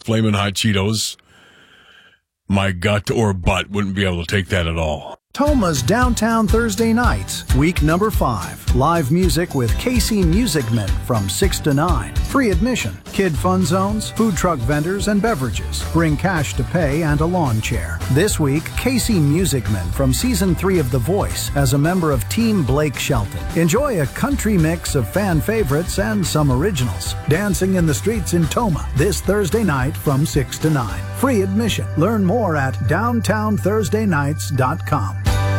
Flamin' Hot Cheetos, my gut or butt wouldn't be able to take that at all. Toma's Downtown Thursday Nights, week number 5. Live music with KC Music Men from 6 to 9. Free admission. Kid fun zones, food truck vendors, and beverages. Bring cash to pay and a lawn chair. This week, KC Music Men from Season 3 of The Voice as a member of Team Blake Shelton. Enjoy a country mix of fan favorites and some originals. Dancing in the streets in Toma this Thursday night from 6 to 9. Free admission. Learn more at downtownthursdaynights.com.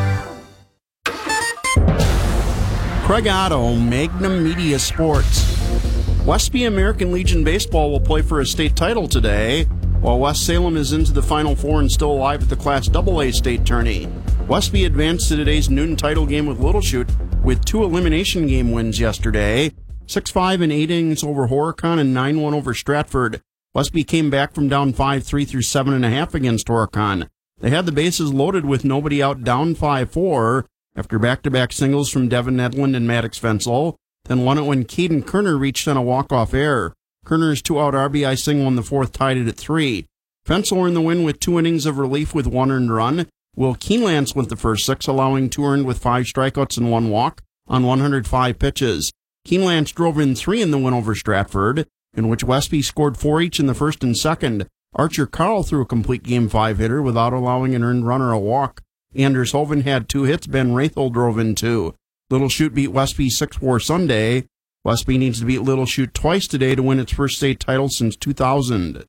Craig Otto, Magnum Media Sports. Westby American Legion Baseball will play for a state title today, while West Salem is into the Final Four and still alive at the Class AA state tourney. Westby advanced to today's noon title game with Little Chute with 2 elimination game wins yesterday, 6-5 in 8 innings over Horicon and 9-1 over Stratford. Westby came back from down 5-3 through 7.5 against Horicon. They had the bases loaded with nobody out, down 5-4, after back-to-back singles from Devin Edlund and Maddox Fensel, then won it when Caden Kerner reached on a walk-off error. Kerner's 2-out RBI single in the 4th tied it at 3. Fensel earned the win with 2 innings of relief with 1 earned run. Will Keenlance went the first 6, allowing 2 earned with 5 strikeouts and 1 walk on 105 pitches. Keenlance drove in 3 in the win over Stratford, in which Westby scored 4 each in the 1st and 2nd. Archer Carl threw a complete Game 5 hitter without allowing an earned run or a walk. Anders Hoven had 2 hits. Ben Rathel drove in 2. Little Chute beat Westby 6-4 Sunday. Westby needs to beat Little Chute twice today to win its first state title since 2000.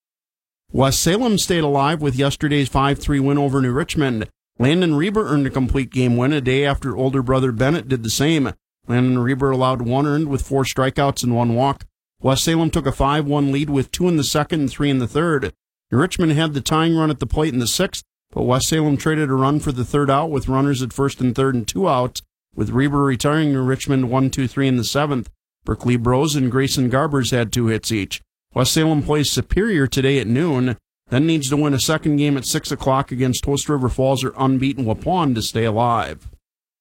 West Salem stayed alive with yesterday's 5-3 win over New Richmond. Landon Reber earned a complete game win a day after older brother Bennett did the same. Landon Reber allowed 1 earned with 4 strikeouts and 1 walk. West Salem took a 5-1 lead with 2 in the 2nd and 3 in the 3rd. New Richmond had the tying run at the plate in the 6th, but West Salem traded a run for the 3rd out with runners at 1st and 3rd and 2 outs, with Reber retiring New Richmond 1-2-3 in the 7th. Berkeley Bros and Grayson Garbers had 2 hits each. West Salem plays Superior today at noon, then needs to win a 2nd game at 6 o'clock against Host River Falls or unbeaten Waupun to stay alive.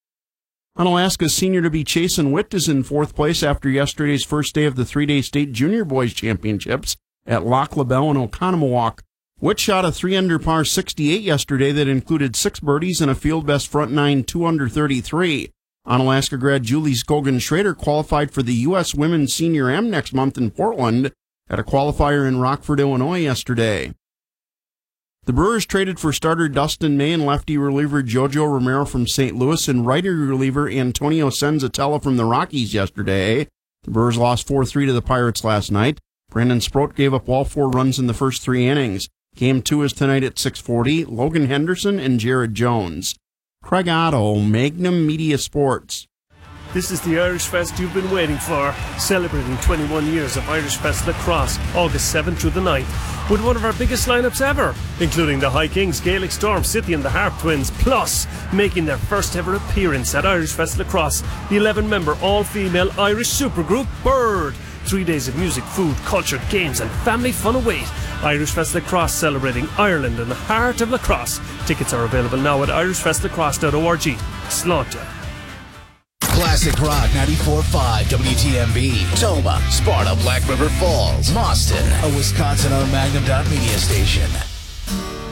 Onalaska's senior-to-be Chasen Witt is in 4th place after yesterday's first day of the 3-day state junior boys championships at Loch LaBelle and Oconomowoc. Witt shot a 3-under par 68 yesterday that included 6 birdies and a field-best front 9 2-under 33. Onalaska grad Julie Scogan-Schrader qualified for the U.S. Women's Senior Am next month in Portland at a qualifier in Rockford, Illinois yesterday. The Brewers traded for starter Dustin May and lefty reliever Jojo Romero from St. Louis and righty reliever Antonio Senzatella from the Rockies yesterday. The Brewers lost 4-3 to the Pirates last night. Brandon Sproat gave up all 4 runs in the first 3 innings. Game 2 is tonight at 6:40. Logan Henderson and Jared Jones. Craig Otto, Magnum Media Sports. This is the Irish Fest you've been waiting for, celebrating 21 years of Irish Fest Lacrosse, August 7th through the 9th, with one of our biggest lineups ever, including the High Kings, Gaelic Storm, City and the Harp Twins, plus making their first ever appearance at Irish Fest Lacrosse, the 11-member all-female Irish supergroup Bird. 3 days of music, food, culture, games and family fun await. Irish Fest Lacrosse, celebrating Ireland and the heart of lacrosse. Tickets are available now at irishfestlacrosse.org. Slaughter. Classic Rock 94.5 WTMB. Toma, Sparta, Black River Falls, Mauston, a Wisconsin-owned Magnum Media station.